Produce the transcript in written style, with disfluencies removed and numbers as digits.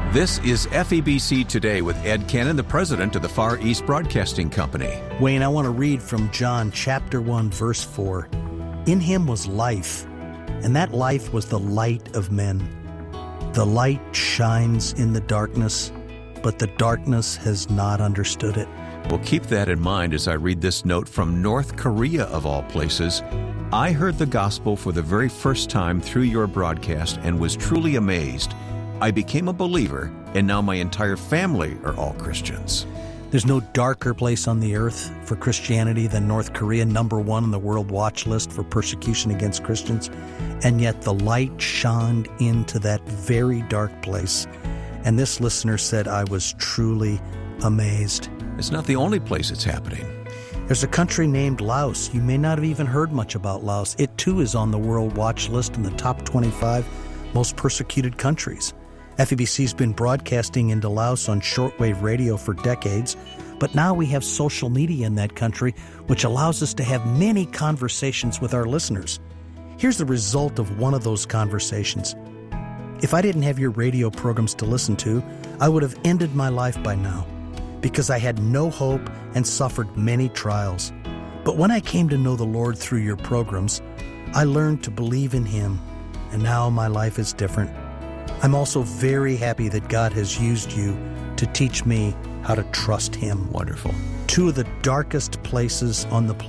This is FEBC Today with Ed Cannon, the president of the Far East Broadcasting Company. Wayne, I want to read from John chapter 1, verse 4. In him was life, and that life was the light of men. The light shines in the darkness, but the darkness has not understood it. Well, keep that in mind as I read this note from North Korea, of all places. I heard the gospel for the very first time through your broadcast and was truly amazed. I became a believer, and now my entire family are all Christians. There's no darker place on the earth for Christianity than North Korea, number one on the World Watch list for persecution against Christians. And yet the light shone into that very dark place. And this listener said, I was truly amazed. It's not the only place it's happening. There's a country named Laos. You may not have even heard much about Laos. It too is on the World Watch list in the top 25 most persecuted countries. FEBC's been broadcasting into Laos on shortwave radio for decades, but now we have social media in that country, which allows us to have many conversations with our listeners. Here's the result of one of those conversations. If I didn't have your radio programs to listen to, I would have ended my life by now, because I had no hope and suffered many trials. But when I came to know the Lord through your programs, I learned to believe in Him, and now my life is different. I'm also very happy that God has used you to teach me how to trust Him. Wonderful. Two of the darkest places on the planet